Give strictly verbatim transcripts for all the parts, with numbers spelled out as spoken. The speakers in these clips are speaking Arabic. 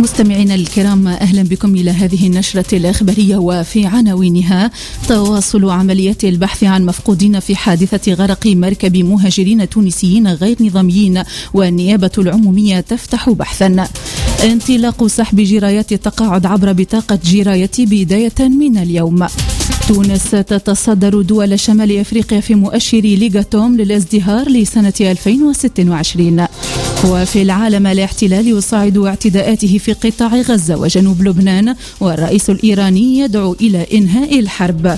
مستمعينا الكرام، أهلا بكم إلى هذه النشرة الإخبارية. وفي عناوينها: تواصل عمليات البحث عن مفقودين في حادثة غرق مركب مهاجرين تونسيين غير نظاميين، والنيابة العمومية تفتح بحثا. انطلاق سحب جرايات التقاعد عبر بطاقة جرايتي بداية من اليوم. تونس تتصدر دول شمال أفريقيا في مؤشر ليغاتوم للازدهار لسنة ألفين وستة وعشرين. وفي العالم: الاحتلال يصعد اعتداءاته في قطاع غزة وجنوب لبنان، والرئيس الإيراني يدعو إلى إنهاء الحرب.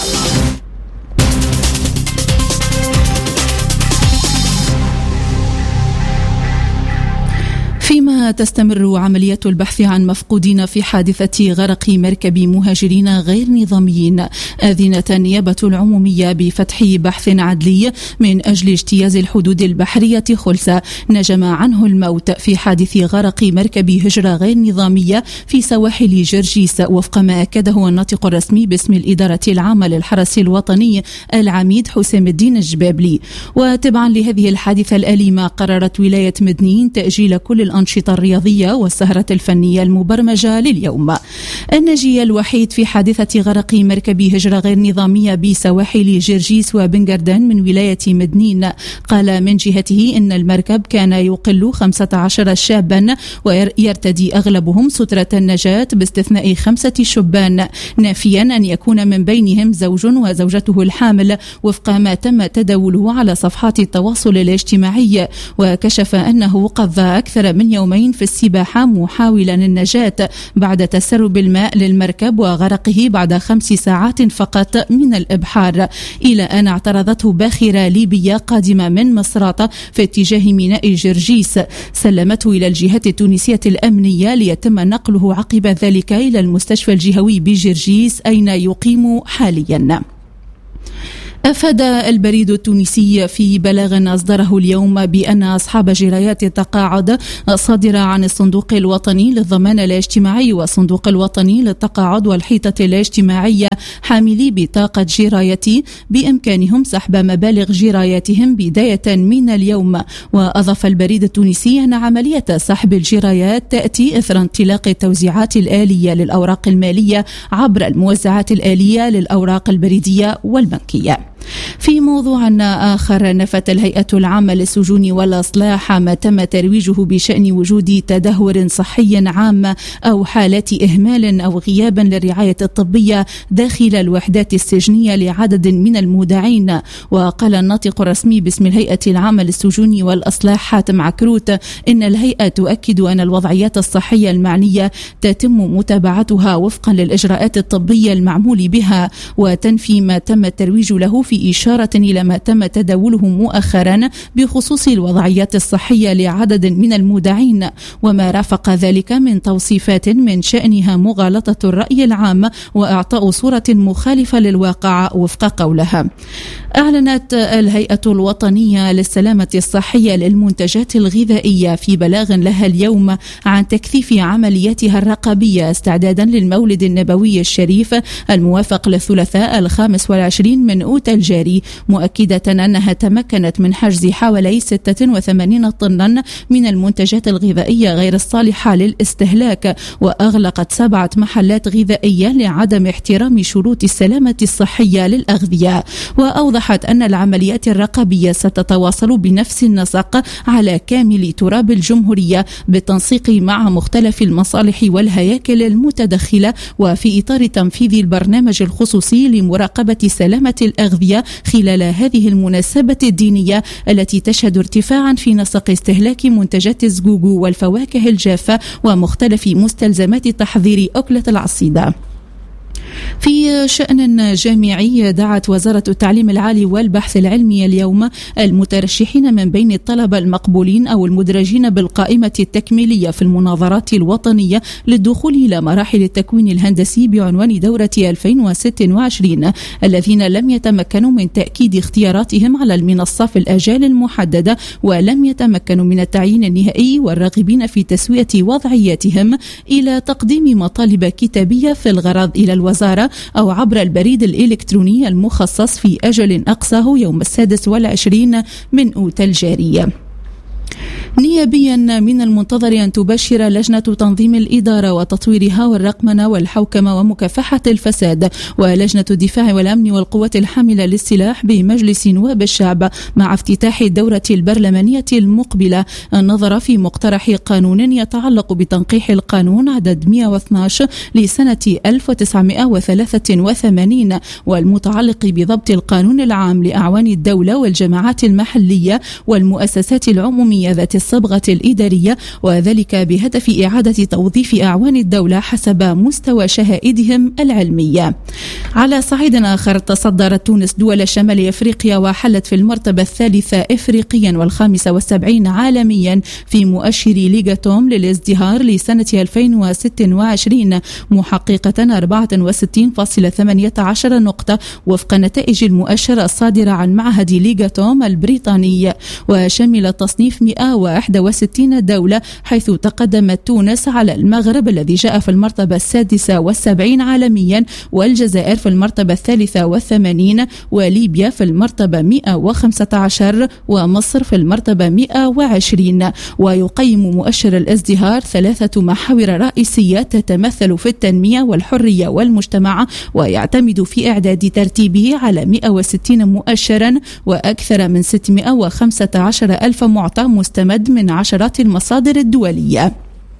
فيما تستمر عمليات البحث عن مفقودين في حادثة غرق مركب مهاجرين غير نظاميين، أذنت النيابة العمومية بفتح بحث عدلي من أجل اجتياز الحدود البحرية خلسة نجم عنه الموت في حادث غرق مركب هجرة غير نظامية في سواحل جرجيس، وفق ما أكده الناطق الرسمي باسم الإدارة العامة للحرس الوطني العميد حسام الدين الجبابلي. وتبعا لهذه الحادثة الأليمة، قررت ولاية مدنين تأجيل كل الأنشطة الرياضية والسهرة الفنية المبرمجة لليوم. الناجي الوحيد في حادثة غرق مركب هجرة غير نظامية بسواحل جرجيس وبنغردان من ولاية مدنين قال من جهته إن المركب كان يقل خمسة عشر شابا، ويرتدي أغلبهم سترة النجاة باستثناء خمسة شبان، نافيا أن يكون من بينهم زوج وزوجته الحامل، وفق ما تم تداوله على صفحات التواصل الاجتماعي. وكشف أنه قضى أكثر من يومين في السباحة محاولا النجاة بعد تسرب الماء للمركب وغرقه بعد خمس ساعات فقط من الإبحار، إلى أن اعترضته باخرة ليبية قادمة من مصراتة في اتجاه ميناء جرجيس، سلمته إلى الجهات التونسية الأمنية ليتم نقله عقب ذلك إلى المستشفى الجهوي بجرجيس أين يقيم حاليا. أفاد البريد التونسي في بلاغ أصدره اليوم بأن أصحاب جرايات التقاعد الصادرة عن الصندوق الوطني للضمان الاجتماعي والصندوق الوطني للتقاعد والحيطة الاجتماعية حاملي بطاقة جرايتي بإمكانهم سحب مبالغ جراياتهم بداية من اليوم. وأضاف البريد التونسي أن عملية سحب الجرايات تأتي إثر انطلاق التوزيعات الآلية للأوراق المالية عبر الموزعات الآلية للأوراق البريدية والبنكية. في موضوع آخر، نفت الهيئة العامة للسجون والإصلاح ما تم ترويجه بشأن وجود تدهور صحي عام أو حالات إهمال أو غياب للرعاية الطبية داخل الوحدات السجنية لعدد من المودعين. وقال الناطق الرسمي باسم الهيئة العامة للسجون والإصلاح حاتم عكروت إن الهيئة تؤكد أن الوضعيات الصحية المعنية تتم متابعتها وفقا للإجراءات الطبية المعمول بها، وتنفي ما تم الترويج له في إشارة إلى ما تم تداوله مؤخرا بخصوص الوضعيات الصحية لعدد من المودعين، وما رافق ذلك من توصيفات من شأنها مغالطة الرأي العام وإعطاء صورة مخالفة للواقع وفق قولها. أعلنت الهيئة الوطنية للسلامة الصحية للمنتجات الغذائية في بلاغ لها اليوم عن تكثيف عملياتها الرقابية استعدادا للمولد النبوي الشريف الموافق للثلاثاء الخامس والعشرين من أوت الجاري، مؤكدة أنها تمكنت من حجز حوالي ستة وثمانين طنا من المنتجات الغذائية غير الصالحة للاستهلاك، وأغلقت سبعة محلات غذائية لعدم احترام شروط السلامة الصحية للأغذية. وأوضحت أن العمليات الرقابية ستتواصل بنفس النسق على كامل تراب الجمهورية بالتنسيق مع مختلف المصالح والهياكل المتدخلة، وفي إطار تنفيذ البرنامج الخصوصي لمراقبة سلامة الأغذية خلال هذه المناسبة الدينية التي تشهد ارتفاعا في نسق استهلاك منتجات الزقوق والفواكه الجافة ومختلف مستلزمات تحضير أكلة العصيدة. في شأن جامعي، دعت وزارة التعليم العالي والبحث العلمي اليوم المترشحين من بين الطلبة المقبولين أو المدرجين بالقائمة التكميلية في المناظرات الوطنية للدخول إلى مراحل التكوين الهندسي بعنوان دورة ألفين وستة وعشرين الذين لم يتمكنوا من تأكيد اختياراتهم على المنصة في الآجال المحددة ولم يتمكنوا من التعيين النهائي، والراغبين في تسوية وضعياتهم إلى تقديم مطالب كتابية في الغرض إلى الوزارة أو عبر البريد الإلكتروني المخصص في أجل أقصاه يوم السادس والعشرين من أوت الجاري. نيابيا من المنتظر أن تبشر لجنة تنظيم الإدارة وتطويرها والرقمنة والحوكمة ومكافحة الفساد ولجنة الدفاع والأمن والقوات الحاملة للسلاح بمجلس نواب الشعب مع افتتاح الدورة البرلمانية المقبلة النظر في مقترح قانون يتعلق بتنقيح القانون عدد مئة واثني عشر لسنة ألف وتسعمئة وثلاثة وثمانين والمتعلق بضبط القانون العام لأعوان الدولة والجماعات المحلية والمؤسسات العمومية ذات الصبغة الإدارية، وذلك بهدف إعادة توظيف أعوان الدولة حسب مستوى شهائدهم العلمية. على صعيد آخر، تصدرت تونس دول شمال أفريقيا وحلت في المرتبة الثالثة إفريقيا والخامسة والسبعين عالميا في مؤشر ليغاتوم للازدهار لسنة ألفين وستة وعشرين، محققة أربعة وستين فاصلة ثمانية عشر نقطة وفق نتائج المؤشر الصادرة عن معهد ليغاتوم البريطاني. وشمل التصنيف مئة وواحد وستين دولة، حيث تقدمت تونس على المغرب الذي جاء في المرتبة السادسة والسبعين عالميا، والجزائر في المرتبة الثالثة والثمانين، وليبيا في المرتبة مئة وخمسة عشر، ومصر في المرتبة مئة وعشرين. ويقيم مؤشر الازدهار ثلاثة محاور رئيسية تتمثل في التنمية والحرية والمجتمع، ويعتمد في إعداد ترتيبه على مئة وستين مؤشرا وأكثر من ستمئة وخمسة عشر ألف معطى مستمد من عشرات المصادر الدولية.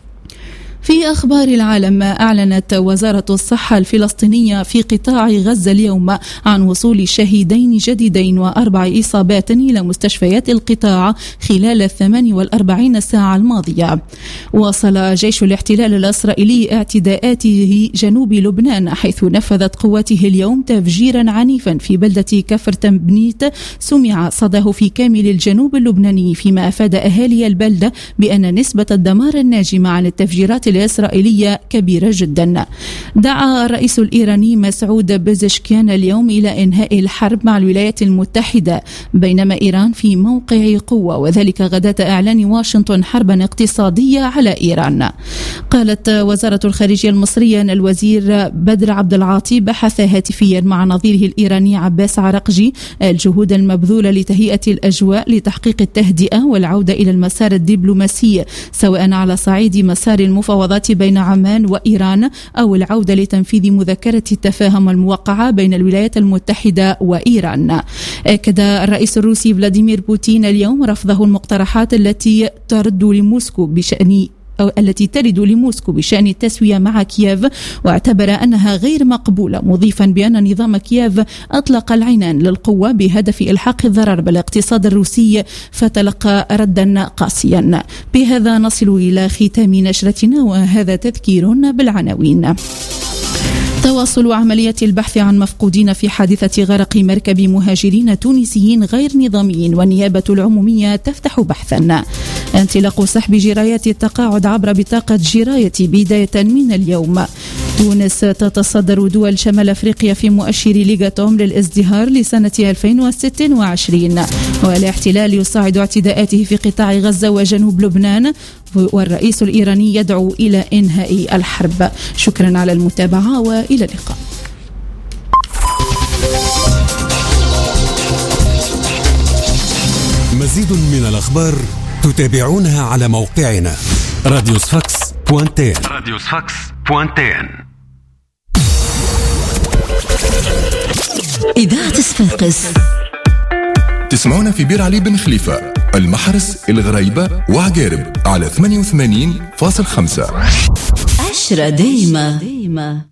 في أخبار العالم، أعلنت وزارة الصحة الفلسطينية في قطاع غزة اليوم عن وصول شهيدين جديدين وأربع إصابات إلى مستشفيات القطاع خلال الثمان والأربعين ساعة الماضية. واصل جيش الاحتلال الإسرائيلي اعتداءاته جنوب لبنان، حيث نفذت قواته اليوم تفجيرا عنيفا في بلدة كفر تنبنيت سمع صداه في كامل الجنوب اللبناني، فيما أفاد أهالي البلدة بأن نسبة الدمار الناجمة عن التفجيرات الإسرائيلية كبيرة جدا. دعا الرئيس الإيراني مسعود بزشكيان اليوم إلى إنهاء الحرب مع الولايات المتحدة، بينما إيران في موقع قوة، وذلك غداة إعلان واشنطن حربا اقتصادية على إيران. قالت وزارة الخارجية المصرية أن الوزير بدر عبد العاطي بحث هاتفيا مع نظيره الإيراني عباس عرقجي الجهود المبذولة لتهيئة الأجواء لتحقيق التهدئة والعودة إلى المسار الدبلوماسي، سواء على صعيد مسار المفاوضات بين عمان وإيران أو العودة لتنفيذ مذكرة التفاهم الموقعة بين الولايات المتحدة وإيران. أكد الرئيس الروسي فلاديمير بوتين اليوم رفضه المقترحات التي ترد لموسكو بشأن أو التي ترد لموسكو بشأن التسوية مع كييف، واعتبر أنها غير مقبولة، مضيفا بأن نظام كييف أطلق العنان للقوة بهدف إلحاق الضرر بالاقتصاد الروسي، فتلقى ردا قاسيا. بهذا نصل إلى ختام نشرتنا، وهذا تذكير بالعناوين. تواصل عملية البحث عن مفقودين في حادثة غرق مركب مهاجرين تونسيين غير نظاميين، والنيابة العمومية تفتح بحثا. انطلاق سحب جرايات التقاعد عبر بطاقة جراية بداية من اليوم. تونس تتصدر دول شمال أفريقيا في مؤشر ليغاتوم للازدهار لسنة ألفين وستة وعشرين. والاحتلال يصاعد اعتداءاته في قطاع غزة وجنوب لبنان، والرئيس الإيراني يدعو إلى إنهاء الحرب. شكرا على المتابعة وإلى اللقاء. مزيد من الأخبار تتابعونها على موقعنا راديو صفاقس بوانتين. راديو صفاقس بوانتين. إذاعة صفاقس تسمعونا في بير علي بن خليفة، المحرس، الغريبة وعقارب على ثمانية وثمانين فاصلة خمسة. عشرة دايمة.